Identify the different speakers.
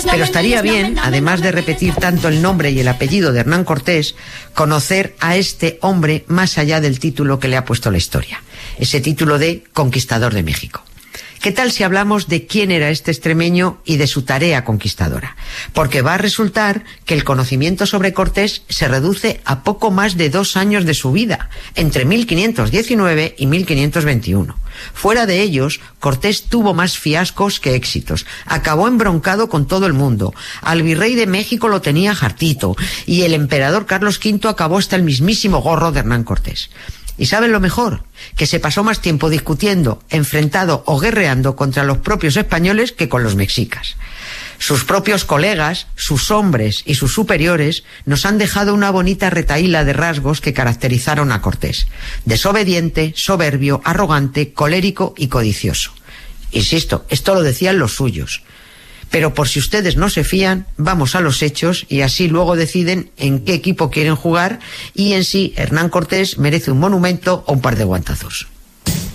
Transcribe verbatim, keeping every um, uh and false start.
Speaker 1: Pero estaría bien, además de repetir tanto el nombre y el apellido de Hernán Cortés, conocer a este hombre más allá del título que le ha puesto la historia. Ese título de Conquistador de México. ¿Qué tal si hablamos de quién era este extremeño y de su tarea conquistadora? Porque va a resultar que el conocimiento sobre Cortés se reduce a poco más de dos años de su vida, entre mil quinientos diecinueve y mil quinientos veintiuno. Fuera de ellos, Cortés tuvo más fiascos que éxitos. Acabó embroncado con todo el mundo. Al virrey de México lo tenía hartito y el emperador Carlos quinto acabó hasta el mismísimo gorro de Hernán Cortés. ¿Y saben lo mejor? Que se pasó más tiempo discutiendo, enfrentado o guerreando contra los propios españoles que con los mexicas. Sus propios colegas, sus hombres y sus superiores nos han dejado una bonita retahíla de rasgos que caracterizaron a Cortés. Desobediente, soberbio, arrogante, colérico y codicioso. Insisto, esto lo decían los suyos. Pero por si ustedes no se fían, vamos a los hechos y así luego deciden en qué equipo quieren jugar y en si Hernán Cortés merece un monumento o un par de guantazos.